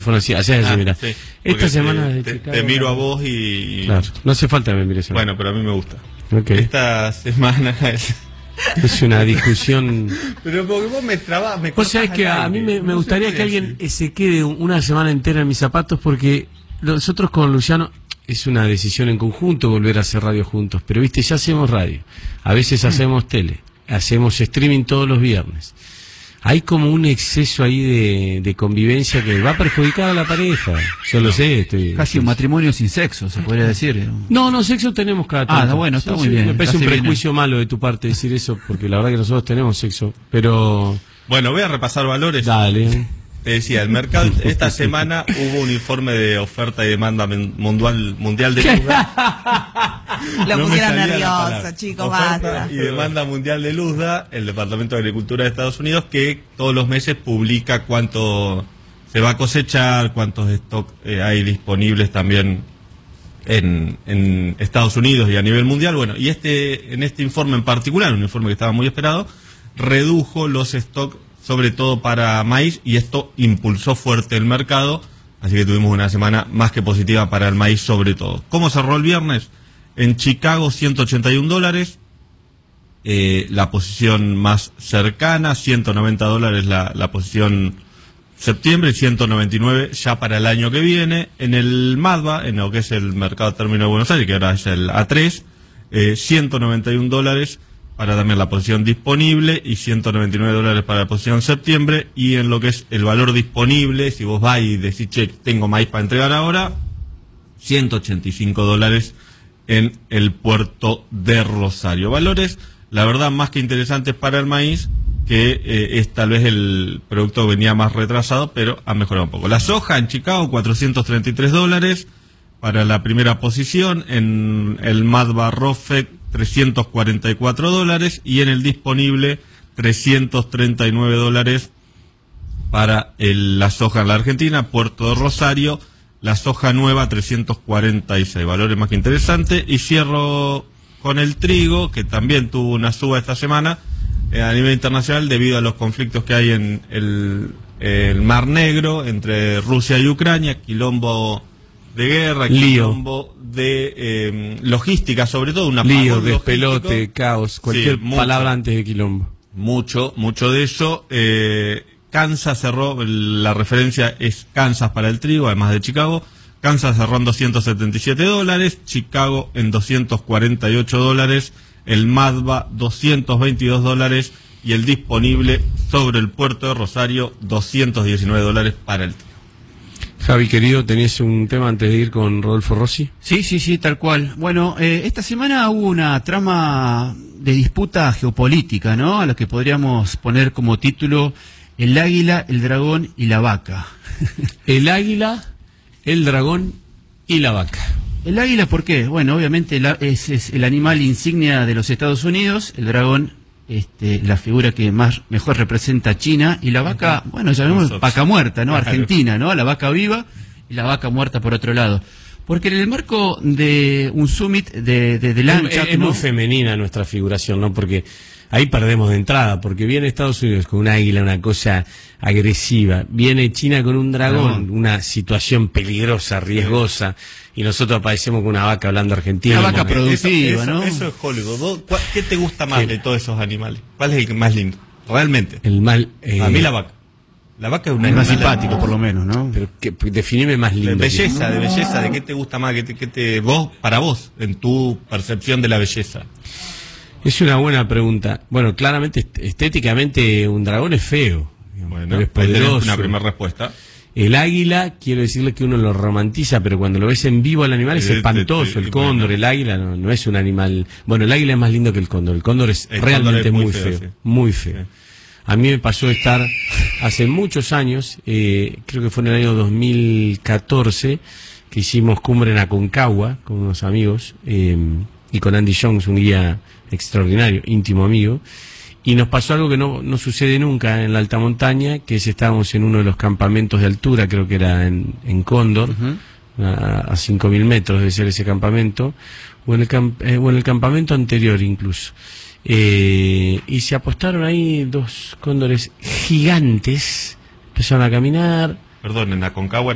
fueron así. Mira. Sí, esta semana de Chicago, te miro a vos y... Claro, no hace falta que me mires a mí. Bueno, pero a mí me gusta. Okay. Esta semana es una discusión... Pero porque vos me trabas, me Vos sabés que a mí me gustaría que alguien se quede una semana entera en mis zapatos, porque nosotros con Luciano es una decisión en conjunto volver a hacer radio juntos, pero viste, ya hacemos radio, a veces hacemos tele, hacemos streaming todos los viernes. Hay como un exceso ahí de convivencia que va a perjudicar a la pareja. Yo lo sé. Casi un matrimonio sin sexo, se podría decir. No, sexo tenemos cada tanto. Bueno, está muy bien. Me parece un prejuicio malo de tu parte decir eso, porque la verdad que nosotros tenemos sexo, pero... Bueno, voy a repasar valores. Dale. Te decía, el mercado, esta semana hubo un informe de oferta y demanda mundial de luz. Lo pusieron nervioso, chicos, oferta basta. y demanda mundial de luz da el Departamento de Agricultura de Estados Unidos, que todos los meses publica cuánto se va a cosechar, cuántos stock hay disponibles también en Estados Unidos y a nivel mundial. Bueno, y en este informe en particular, un informe que estaba muy esperado, redujo los stocks sobre todo para maíz, y esto impulsó fuerte el mercado, así que tuvimos una semana más que positiva para el maíz sobre todo. ¿Cómo cerró el viernes? En Chicago, $181, la posición más cercana, $190 la posición septiembre, 199 ya para el año que viene. En el MADBA, en lo que es el mercado término de Buenos Aires, que ahora es el A3, $191 para también la posición disponible y $199 para la posición septiembre. Y en lo que es el valor disponible, si vos vas y decís, che, tengo maíz para entregar ahora, $185 en el puerto de Rosario. Valores, la verdad, más que interesantes para el maíz, que es tal vez el producto que venía más retrasado, pero ha mejorado un poco. La soja en Chicago, $433 para la primera posición. En el MADBA ROFEC, $344, y en el disponible $339 para la soja en la Argentina, Puerto de Rosario. La soja nueva, 346, valores más que interesantes. Y cierro con el trigo, que también tuvo una suba esta semana a nivel internacional debido a los conflictos que hay en el Mar Negro entre Rusia y Ucrania, quilombo de guerra, quilombo de logística, sobre todo un lío, despelote, caos, cualquier palabra antes de quilombo. Mucho de eso. Kansas cerró, la referencia es Kansas para el trigo, además de Chicago. Kansas cerró en $277, Chicago en $248, el MADBA $222 y el disponible sobre el puerto de Rosario $219 para el trigo. Javi, querido, ¿tenías un tema antes de ir con Rodolfo Rossi? Sí, tal cual. Bueno, esta semana hubo una trama de disputa geopolítica, ¿no? A la que podríamos poner como título el águila, el dragón y la vaca. El águila, el dragón y la vaca. El águila, ¿por qué? Bueno, obviamente es el animal insignia de los Estados Unidos, el dragón, la figura que mejor representa a China, y la vaca, bueno, llamemos vaca muerta, ¿no? Argentina, ¿no? La vaca viva y la vaca muerta por otro lado. Porque en el marco de un summit de lancha... Es muy femenina nuestra figuración, ¿no? Porque ahí perdemos de entrada, porque viene Estados Unidos con un águila, una cosa agresiva, viene China con un dragón, una situación peligrosa, riesgosa, y nosotros aparecemos con una vaca hablando argentina. Una vaca productiva, ¿no? Eso es Hollywood. ¿Qué te gusta más de todos esos animales? ¿Cuál es el más lindo? Realmente. A mí la vaca. La vaca es un animal más simpático, por lo menos, ¿no? Pero definime más lindo. De belleza, ¿de qué te gusta más? Para vos, en tu percepción de la belleza. Es una buena pregunta. Bueno, claramente, estéticamente, un dragón es feo. Bueno, es poderoso. Una primera respuesta. El águila, quiero decirle que uno lo romantiza, pero cuando lo ves en vivo al animal es espantoso. El cóndor, el águila, no es un animal... Bueno, el águila es más lindo que el cóndor. El cóndor es realmente muy feo. Sí. Muy feo. Sí. A mí me pasó estar hace muchos años, creo que fue en el año 2014, que hicimos cumbre en Aconcagua con unos amigos, y con Andy Jones, un guía extraordinario, íntimo amigo, y nos pasó algo que no sucede nunca en la alta montaña, que es estábamos en uno de los campamentos de altura, creo que era en Cóndor, a 5.000 metros debe ser ese campamento, o en el campamento anterior incluso. Y se apostaron ahí dos cóndores gigantes, empezaron a caminar. Perdón, en Aconcagua